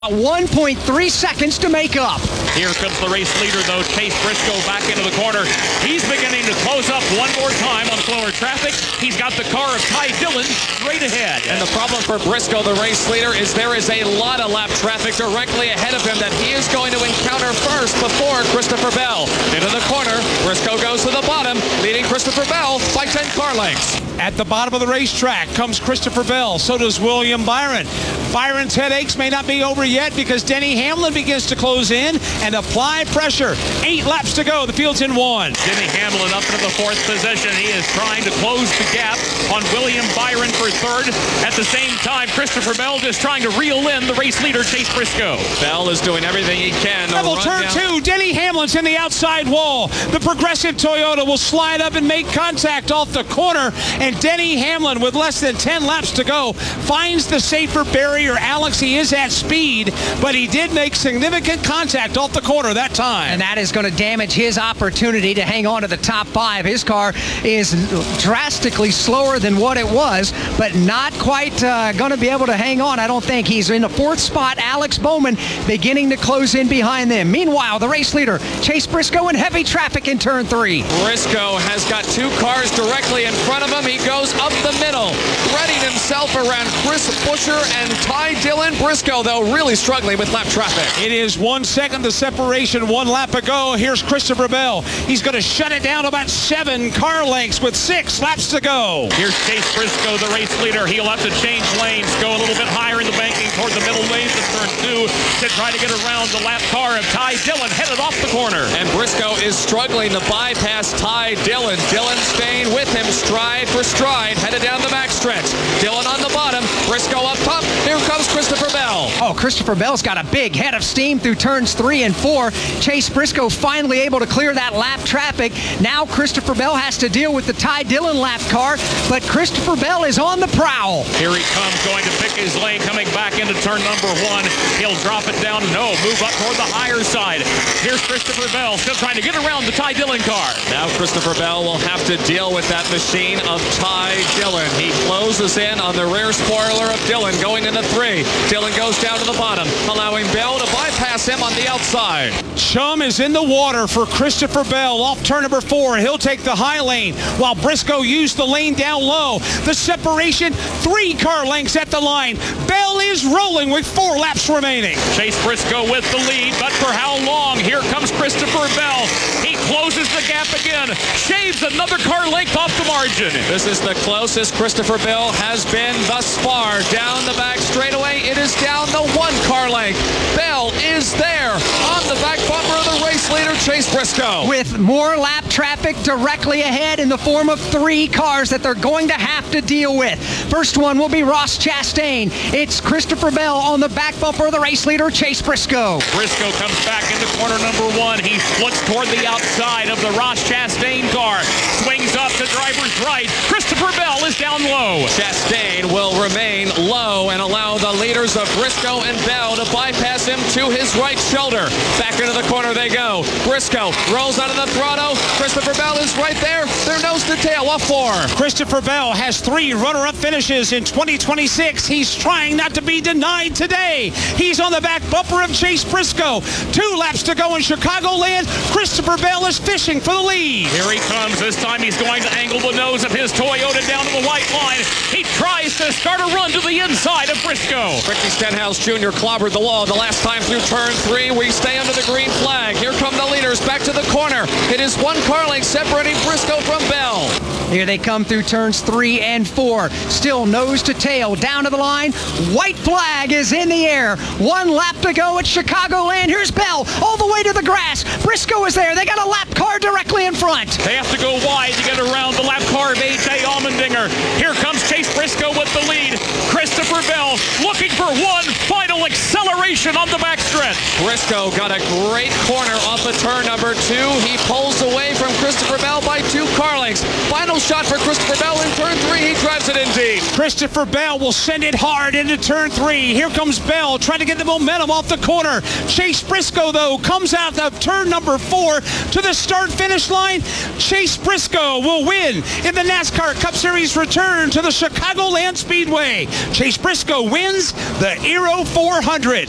1.3 seconds to make up. Here comes the race leader, though, Chase Briscoe back into the corner. He's beginning to close up one more time on slower traffic. He's got the car of Ty Dillon straight ahead. And the problem for Briscoe, the race leader, is there is a lot of lap traffic directly ahead of him that he is going to encounter first before Christopher Bell. Into the corner, Briscoe goes to the bottom, leading Christopher Bell by 10 car lengths. At the bottom of the racetrack comes Christopher Bell. So does William Byron. Byron's headaches may not be over yet because Denny Hamlin begins to close in and apply pressure. 8 laps to go. The field's in 1. Denny Hamlin up into the 4th position. He is trying to close the gap on William Byron for 3rd. At the same time, Christopher Bell just trying to reel in the race leader, Chase Briscoe. Bell is doing everything he can. Level turn 2. Denny Hamlin's in the outside wall. The Progressive Toyota will slide up and make contact off the corner. And Denny Hamlin, with less than 10 laps to go, finds the safer barrier. Alex, he is at speed, but he did make significant contact off the corner that time. And that is going to damage his opportunity to hang on to the top 5. His car is drastically slower than what it was, but not quite going to be able to hang on, I don't think. He's in the 4th spot. Alex Bowman beginning to close in behind them. Meanwhile, the race leader, Chase Briscoe, in heavy traffic in turn 3. Briscoe has got 2 cars directly in front of him. He goes up the middle, readying himself around Chris Buescher and Ty Dillon. Briscoe, though, really struggling with lap traffic. It is 1 second the separation, 1 lap ago. Here's Christopher Bell. He's going to shut it down to about 7 car lengths with 6 laps to go. Here's Chase Briscoe, the race leader. He'll have to change lanes, go a little bit higher in the banking toward the middle lanes of turn 2 to try to get around the lap car of Ty Dillon headed off the corner. And Briscoe is struggling to bypass Ty Dillon. Dillon staying with him stride for stride, headed down the backstretch. Dillon on the bottom, Briscoe up top. Here comes Christopher Bell. Oh, Christopher Bell's got a big head of steam through turns 3 and 4. Chase Briscoe finally able to clear that lap traffic. Now Christopher Bell has to deal with the Ty Dillon lap car, but Christopher Bell is on the prowl. Here he comes, going to pick his lane, coming back into turn number 1. He'll drop it down. No, move up toward the higher side. Here's Christopher Bell, still trying to get around the Ty Dillon car. Now Christopher Bell will have to deal with that machine of Ty Dillon. He closes in on the rear spoiler of Dillon, going into 3. Dillon goes down to the bottom, allowing Bell to bypass him on the outside. Chum is in the water for Christopher Bell off turn number 4. He'll take the high lane while Briscoe used the lane down low. The separation, 3 car lengths at the line. Bell is rolling with 4 laps remaining. Chase Briscoe with the lead, but for how long? Here comes Christopher Bell. He closes the gap again, shaves another car length off the margin. This is the closest Christopher Bell has been thus far. Down the back straightaway, it is down the 1 car length. Bell is there on the back bumper of the race leader, Chase Briscoe. With more lap traffic directly ahead in the form of 3 cars that they're going to have to deal with. First one will be Ross Chastain. It's Christopher Bell on the back bumper of the race leader, Chase Briscoe. Briscoe comes back into corner number 1. He splits toward the outside of the Ross Chastain car. Swings up to driver's right. Christopher Bell is down low. Chastain will remain low and allow the leaders of Briscoe and Bell to bypass him to his right shoulder. Back into the corner they go. Briscoe rolls out of the throttle. Christopher Bell is right there. They're nose to tail off 4. Christopher Bell has 3 runner-up finishes in 2026. He's trying not to be denied today. He's on the back bumper of Chase Briscoe. 2 laps to go in Chicagoland. Christopher Bell is fishing for the lead. Here he comes. This time he's going to angle the nose of his Toyota down to the white line. He tries to start a run to the inside of Briscoe. Ricky Stenhouse Jr. clobbered the wall the last time through turn 3. We stay under the green flag. Here come the leaders back to the corner. It is 1 car length separating Briscoe from Bell. Here they come through turns 3 and 4. Still nose to tail, down to the line. White flag is in the air. 1 lap to go at Chicagoland. Here's Bell all the way to the grass. Briscoe is there. They got a lap car directly in front. They have to go wide to get around the lap car of A.J. Allmendinger. Here comes Chase Briscoe with the lead. Christopher Bell looking for 1 final acceleration on the backstretch. Briscoe got a great corner off of turn number 2. He pulls away from Christopher Bell by 2 car lengths. Final shot for Christopher Bell in turn 3. He drives it in deep. Christopher Bell will send it hard into turn 3. Here comes Bell trying to get the momentum off the corner. Chase Briscoe, though, comes out of turn number 4 to the start-finish line. Chase Briscoe will win in the NASCAR Cup Series return to the Chicagoland Speedway. Chase Briscoe wins the Aero 400.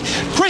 Chris